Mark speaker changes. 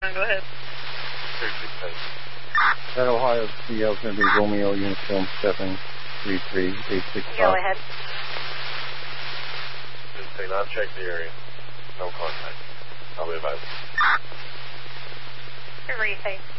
Speaker 1: Go ahead.
Speaker 2: That Ohio CL is going to be Romeo Uniform 733-865.
Speaker 3: Go ahead.
Speaker 4: Say not check the area. No contact. I'll be advised.
Speaker 3: Where were you saying?